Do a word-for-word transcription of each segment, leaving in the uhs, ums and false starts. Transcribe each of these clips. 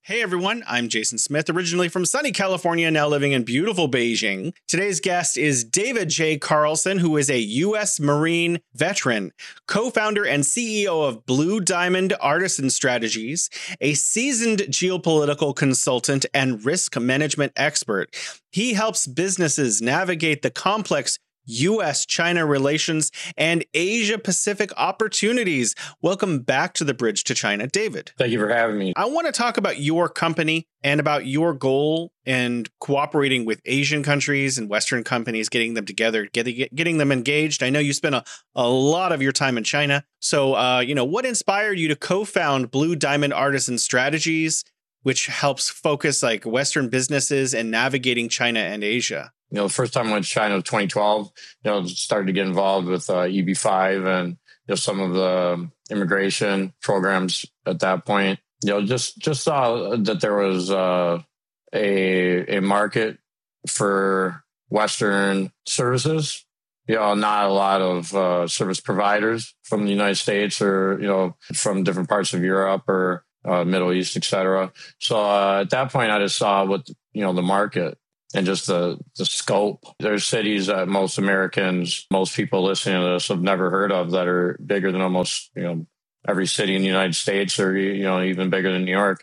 Hey everyone, I'm Jason Smith, originally from sunny California, now living in beautiful Beijing. Today's guest is David J. Carlson, who is a U S Marine veteran, co-founder and C E O of Blue Diamond Artisan Strategies, a seasoned geopolitical consultant and risk management expert. He helps businesses navigate the complex U S China relations and Asia Pacific opportunities. Welcome back to the Bridge to China, David. Thank you for having me. I want to talk about your company and about your goal in cooperating with Asian countries and Western companies, getting them together, getting, getting them engaged. I know you spent a, a lot of your time in China. So, uh, you know, what inspired you to co-found Blue Diamond Artisan Strategies, which helps focus like Western businesses and navigating China and Asia? You know, the first time I went to China was twenty twelve, you know, started to get involved with uh, E B five and, you know, some of the immigration programs at that point. You know, just, just saw that there was uh, a, a market for Western services. You know, not a lot of uh, service providers from the United States or, you know, from different parts of Europe or uh, Middle East, et cetera. So uh, at that point, I just saw what, you know, the market and just the, the scope. There's cities that most Americans, most people listening to this have never heard of that are bigger than almost, you know, every city in the United States or, you know, even bigger than New York.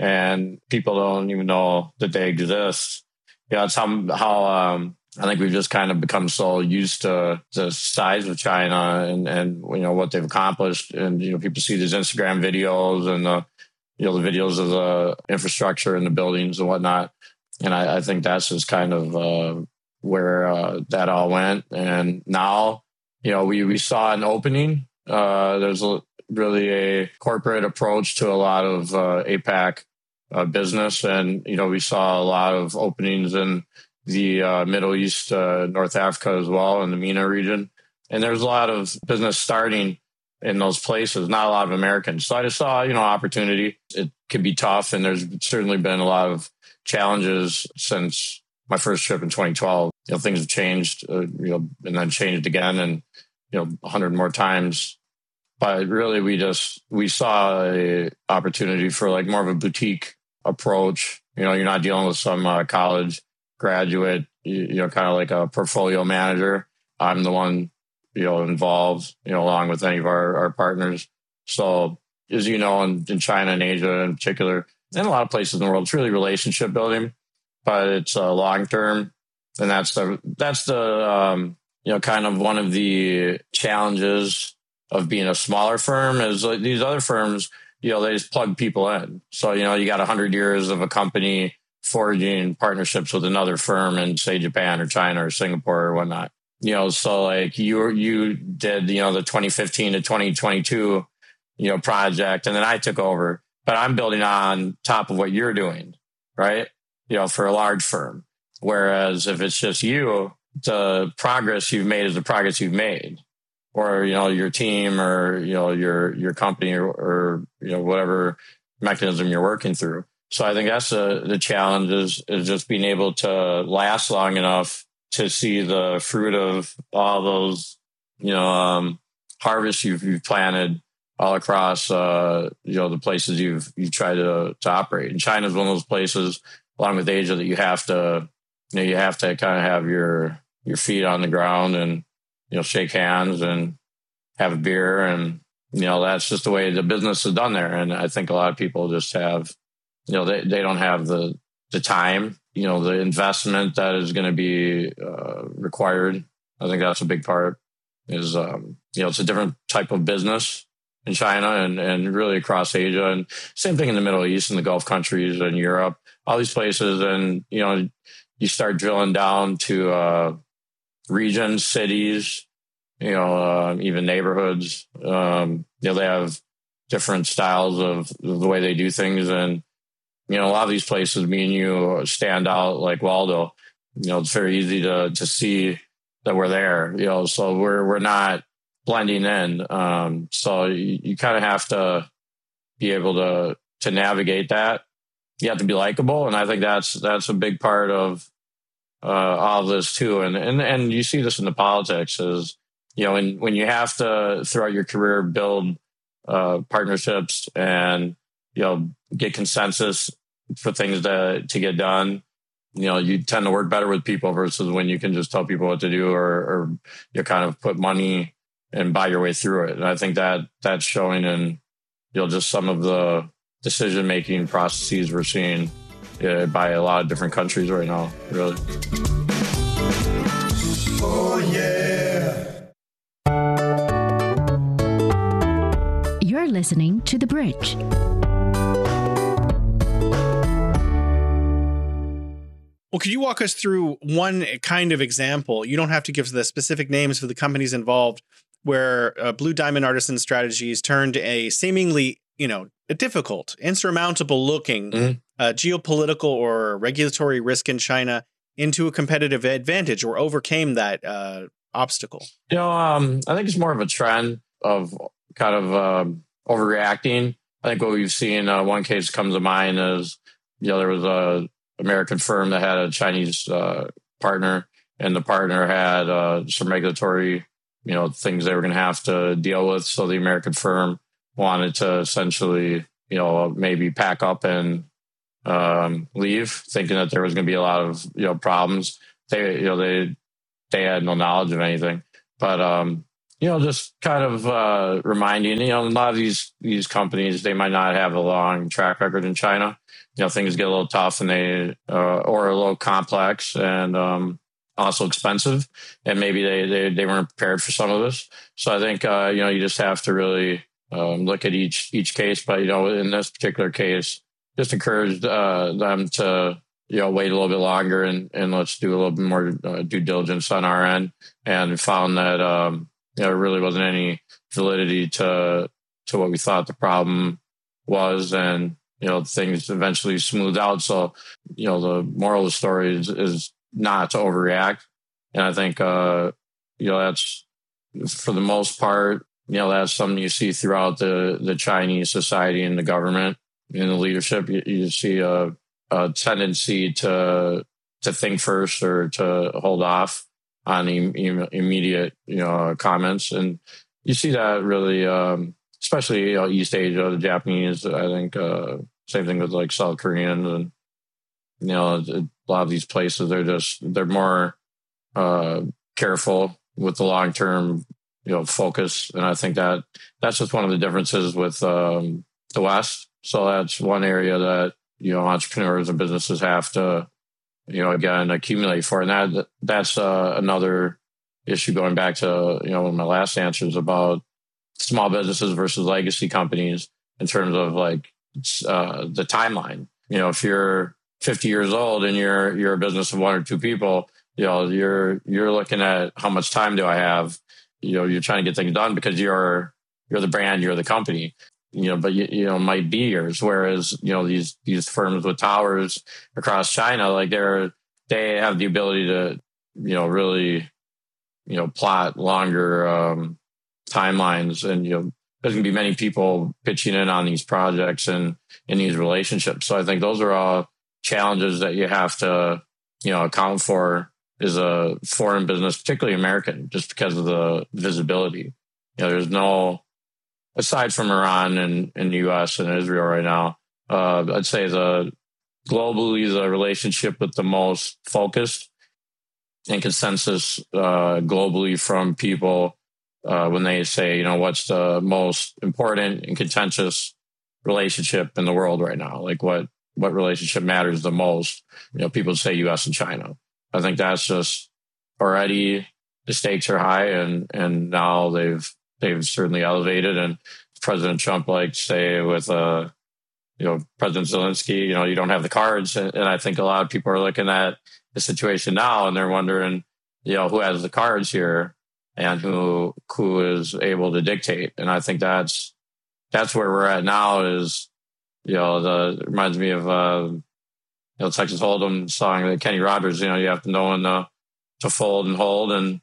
And people don't even know that they exist. You know, it's how, how um, I think we've just kind of become so used to the size of China and, and, you know, what they've accomplished. And, you know, people see these Instagram videos and, the, you know, the videos of the infrastructure and the buildings and whatnot. And I, I think that's just kind of uh, where uh, that all went. And now, you know, we, we saw an opening. Uh, there's a, really a corporate approach to a lot of uh, APAC uh, business. And, you know, we saw a lot of openings in the uh, Middle East, uh, North Africa as well, in the MENA region. And there's a lot of business starting in those places, not a lot of Americans. So I just saw, you know, opportunity. It could be tough. And there's certainly been a lot of challenges since my first trip in twenty twelve. You know, things have changed, uh, you know, and then changed again, and you know, a hundred more times. But really, we just we saw a opportunity for like more of a boutique approach. You know, you're not dealing with some uh, college graduate. You, you know, kind of like a portfolio manager. I'm the one, you know, involved. You know, along with any of our, our partners. So, as you know, in, in China and Asia in particular, and a lot of places in the world, it's really relationship building, but it's uh, long term, and that's the that's the um, you know, kind of one of the challenges of being a smaller firm is like these other firms, you know, they just plug people in. So you know, you got a hundred years of a company forging partnerships with another firm in say Japan or China or Singapore or whatnot. You know, so like you you did you know the twenty fifteen to twenty twenty-two you know project, and then I took over. But I'm building on top of what you're doing, right? You know, for a large firm. Whereas if it's just you, the progress you've made is the progress you've made, or you know, your team, or you know, your your company, or, or you know, whatever mechanism you're working through. So I think that's the the challenge is is just being able to last long enough to see the fruit of all those, you know, um, harvests you've, you've planted all across, uh, you know, the places you've you've tried to to operate. And China is one of those places, along with Asia, that you have to, you know, you have to kind of have your your feet on the ground and you know shake hands and have a beer, and you know that's just the way the business is done there. And I think a lot of people just have, you know, they they don't have the the time, you know, the investment that is going to be uh, required. I think that's a big part. Is um, you know, it's a different type of business in China and, and really across Asia, and same thing in the Middle East and the Gulf countries and Europe, all these places. And, you know, you start drilling down to uh, regions, cities, you know, uh, even neighborhoods. Um, you know, they have different styles of the way they do things. And, you know, a lot of these places, me and you stand out like Waldo. You know, it's very easy to to see that we're there, you know, so we're we're not blending in. Um, so you, you kind of have to be able to to navigate that. You have to be likable, and I think that's that's a big part of uh, all of this too. And and and you see this in the politics is, you know, when when you have to throughout your career build uh, partnerships and you know get consensus for things to to get done. You know, you tend to work better with people versus when you can just tell people what to do, or, or you kind of put money and buy your way through it. And I think that that's showing in, you know, just some of the decision making processes we're seeing uh, by a lot of different countries right now, really. Oh, yeah. You're listening to The Bridge. Well, could you walk us through one kind of example? You don't have to give the specific names for the companies involved, where uh, Blue Diamond Artisan Strategies turned a seemingly, you know, a difficult, insurmountable looking mm-hmm. uh, geopolitical or regulatory risk in China into a competitive advantage, or overcame that uh, obstacle? You know, um, I think it's more of a trend of kind of um, overreacting. I think what we've seen, uh, one case comes to mind is, you know, there was a American firm that had a Chinese uh, partner, and the partner had uh, some regulatory, you know, things they were going to have to deal with. So the American firm wanted to essentially, you know, maybe pack up and um, leave, thinking that there was going to be a lot of, you know, problems. They, you know, they they had no knowledge of anything, but um, you know, just kind of uh, reminding, you know, a lot of these these companies, they might not have a long track record in China. You know, things get a little tough and they, uh, or a little complex and um, also expensive. And maybe they, they, they weren't prepared for some of this. So I think, uh, you know, you just have to really um, look at each, each case. But, you know, in this particular case, just encouraged uh, them to, you know, wait a little bit longer and, and let's do a little bit more uh, due diligence on our end, and found that, um, you know, there really wasn't any validity to, to what we thought the problem was. And, you know, things eventually smoothed out. So, you know, the moral of the story is, is not to overreact. And I think, uh, you know, that's, for the most part, you know, that's something you see throughout the, the Chinese society and the government and the leadership. You, you see a, a tendency to, to think first or to hold off on im- im- immediate, you know, comments. And you see that really, um, especially, you know, East Asia, the Japanese, I think, uh, same thing with like South Koreans, and, you know, a lot of these places, they're just, they're more uh, careful with the long-term, you know, focus. And I think that that's just one of the differences with um, the West. So that's one area that, you know, entrepreneurs and businesses have to, you know, again, accumulate for. And that that's uh, another issue, going back to, you know, one of my last answers about small businesses versus legacy companies in terms of like uh, the timeline. You know, if you're fifty years old and you're you're a business of one or two people, you know, you're you're looking at how much time do I have? You know, you're trying to get things done because you're you're the brand, you're the company. You know, but you, you know, it might be years. Whereas, you know, these these firms with towers across China, like they're they have the ability to, you know, really, you know, plot longer um, timelines, and, you know, there's going to be many people pitching in on these projects and in these relationships. So I think those are all challenges that you have to, you know, account for as a foreign business, particularly American, just because of the visibility. You know, there's no, aside from Iran and, and the U S and Israel right now, uh, I'd say the globally the relationship with the most focused and consensus uh, globally from people uh, when they say, you know, what's the most important and contentious relationship in the world right now? Like what what relationship matters the most? You know, people say U S and China. I think that's just already the stakes are high, and and now they've they've certainly elevated. And President Trump likes to say with uh you know President Zelensky, you know, you don't have the cards, and, and I think a lot of people are looking at the situation now and they're wondering, you know, who has the cards here and who who is able to dictate. And I think that's that's where we're at now. Is, you know, the it reminds me of uh you know, Texas Hold'em song that Kenny Rogers, you know, you have to know when to, to fold and hold and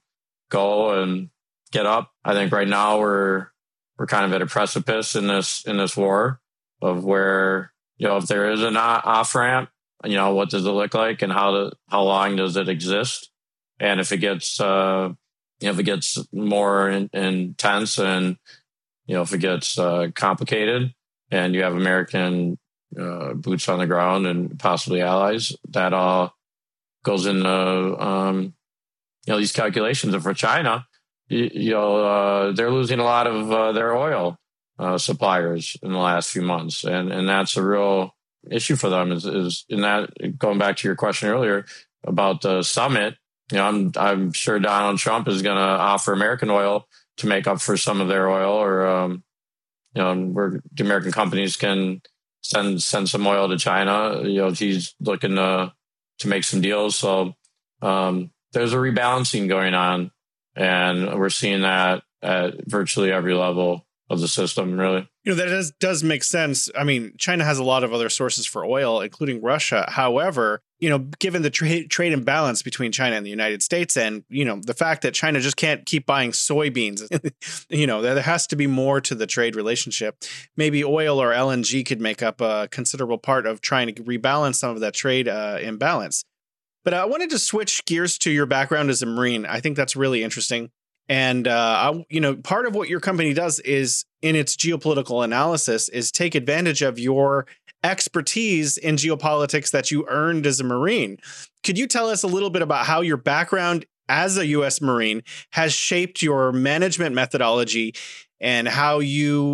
go and get up. I think right now we're we're kind of at a precipice in this in this war of where, you know, if there is an off ramp, you know, what does it look like and how to how long does it exist? And if it gets uh you know, if it gets more in, intense and, you know, if it gets uh, complicated and you have American uh, boots on the ground and possibly allies. That all goes into um, you know these calculations. And for China, you, you know uh, they're losing a lot of uh, their oil uh, suppliers in the last few months, and and that's a real issue for them. Is, is in that going back to your question earlier about the summit. You know, I'm I'm sure Donald Trump is going to offer American oil to make up for some of their oil, or um, you know, where the American companies can send send some oil to China. You know, he's looking to to make some deals. So um, there's a rebalancing going on, and we're seeing that at virtually every level of the system, really. You know, that does, does make sense. I mean, China has a lot of other sources for oil, including Russia. However, you know, given the trade trade imbalance between China and the United States, and, you know, the fact that China just can't keep buying soybeans, you know, there has to be more to the trade relationship. Maybe oil or L N G could make up a considerable part of trying to rebalance some of that trade uh, imbalance. But I wanted to switch gears to your background as a Marine. I think that's really interesting. And, uh, I, you know, part of what your company does is in its geopolitical analysis is take advantage of your expertise in geopolitics that you earned as a Marine. Could you tell us a little bit about how your background as a U S Marine has shaped your management methodology and how you